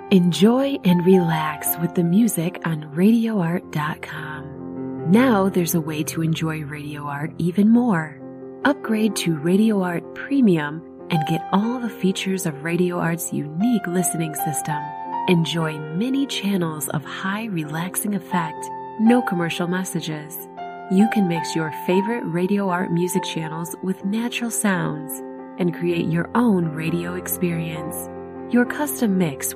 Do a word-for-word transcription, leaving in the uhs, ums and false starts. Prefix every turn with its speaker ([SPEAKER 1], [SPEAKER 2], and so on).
[SPEAKER 1] Enjoy and relax with the music on radio art dot com. Now there's a way to enjoy Radio Art even more. Upgrade to Radio Art Premium and get all the features of Radio Art's unique listening system. Enjoy many channels of high relaxing effect, no commercial messages. You can mix your favorite Radio Art music channels with natural sounds and create your own radio experience. Your custom mix